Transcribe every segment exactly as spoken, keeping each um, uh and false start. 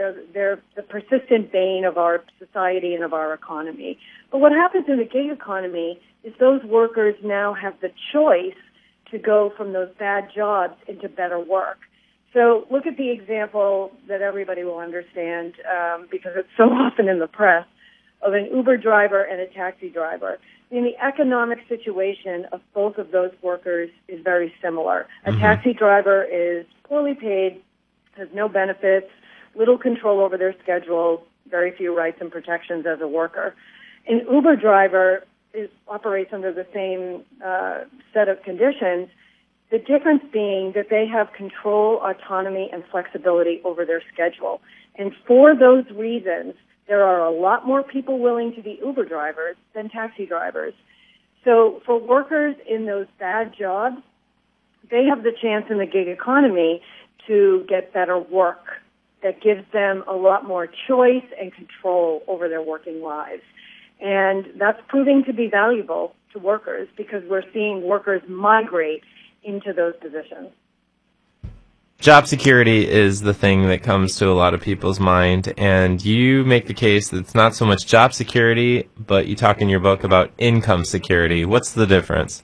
They're, they're the persistent bane of our society and of our economy. But what happens in the gig economy is those workers now have the choice to go from those bad jobs into better work. So look at the example that everybody will understand um, because it's so often in the press of an Uber driver and a taxi driver. I mean, the economic situation of both of those workers is very similar. A mm-hmm. taxi driver is poorly paid, has no benefits, little control over their schedule, very few rights and protections as a worker. An Uber driver is, operates under the same uh, set of conditions, the difference being that they have control, autonomy, and flexibility over their schedule. And for those reasons, there are a lot more people willing to be Uber drivers than taxi drivers. So for workers in those bad jobs, they have the chance in the gig economy to get better work that gives them a lot more choice and control over their working lives. And that's proving to be valuable to workers because we're seeing workers migrate into those positions. Job security is the thing that comes to a lot of people's mind, and you make the case that it's not so much job security, but you talk in your book about income security. What's the difference?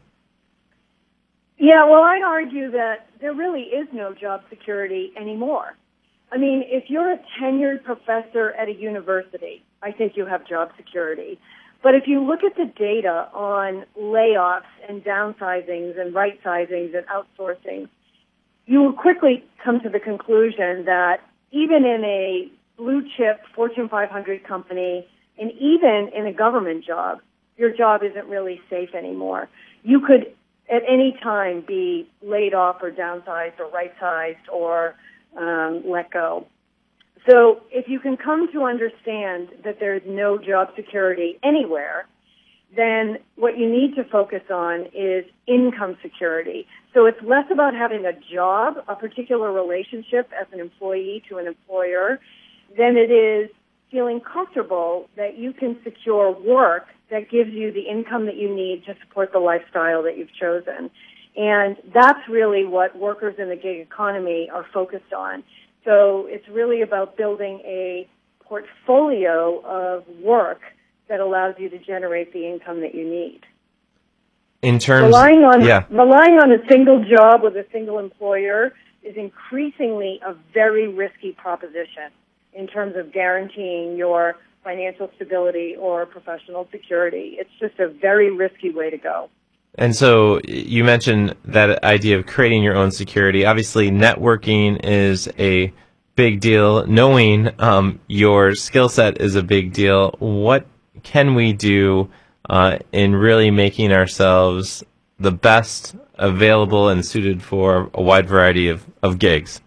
Yeah, well, I'd argue that there really is no job security anymore. I mean, if you're a tenured professor at a university, I think you have job security. But if you look at the data on layoffs and downsizings and right-sizings and outsourcing, you will quickly come to the conclusion that even in a blue-chip Fortune five hundred company and even in a government job, your job isn't really safe anymore. You could at any time be laid off or downsized or right-sized or um, let go. So if you can come to understand that there's no job security anywhere, then what you need to focus on is income security. So it's less about having a job, a particular relationship as an employee to an employer, than it is feeling comfortable that you can secure work that gives you the income that you need to support the lifestyle that you've chosen. And that's really what workers in the gig economy are focused on. So it's really about building a portfolio of work that allows you to generate the income that you need. In terms, relying on yeah. relying on a single job with a single employer is increasingly a very risky proposition in terms of guaranteeing your financial stability or professional security. It's just a very risky way to go. And so you mentioned that idea of creating your own security. Obviously, networking is a big deal. Knowing um, your skill set is a big deal. What can we do uh, in really making ourselves the best available and suited for a wide variety of, of gigs?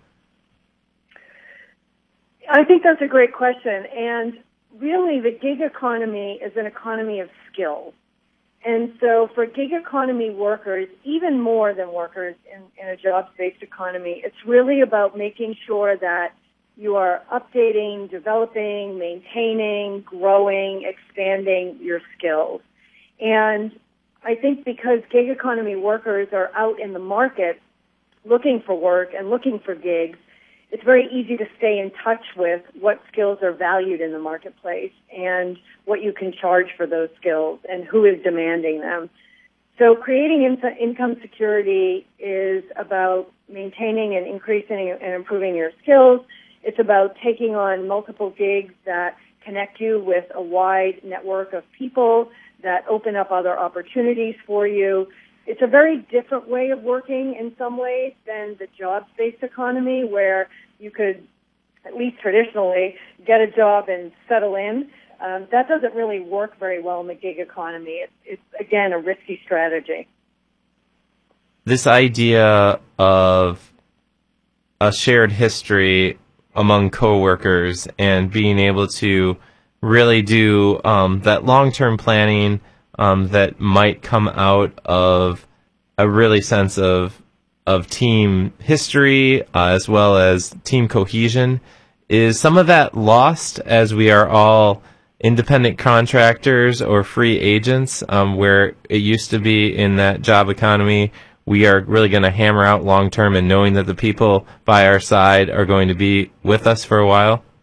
I think that's a great question. And really, the gig economy is an economy of skills. And so for gig economy workers, even more than workers in, in a jobs-based economy, it's really about making sure that you are updating, developing, maintaining, growing, expanding your skills. And I think because gig economy workers are out in the market looking for work and looking for gigs, it's very easy to stay in touch with what skills are valued in the marketplace and what you can charge for those skills and who is demanding them. So creating in- income security is about maintaining and increasing and improving your skills. It's about taking on multiple gigs that connect you with a wide network of people that open up other opportunities for you. It's a very different way of working in some ways than the jobs-based economy where you could, at least traditionally, get a job and settle in. Um, that doesn't really work very well in the gig economy. It's, it's, again, a risky strategy. This idea of a shared history among coworkers and being able to really do um, that long-term planning um, that might come out of a really sense of of team history uh, as well as team cohesion. Is some of that lost as we are all independent contractors or free agents, um, where it used to be in that job economy we are really going to hammer out long-term and knowing that the people by our side are going to be with us for a while?